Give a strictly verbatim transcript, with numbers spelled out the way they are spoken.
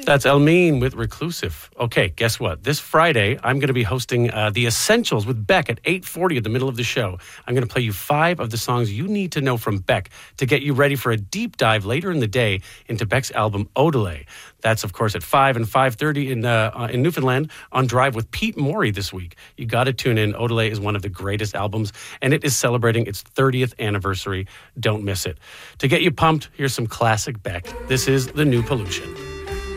That's Elmine with Reclusive. Okay, guess what? This Friday, I'm going to be hosting uh, The Essentials with Beck at eight forty at the middle of the show. I'm going to play you five of the songs you need to know from Beck to get you ready for a deep dive later in the day into Beck's album, Odelay. That's, of course, at five and five thirty in, uh, uh, in Newfoundland on Drive with Pete Morey this week. You got to tune in. Odelay is one of the greatest albums, and it is celebrating its thirtieth anniversary. Don't miss it. To get you pumped, here's some classic Beck. This is The New Pollution.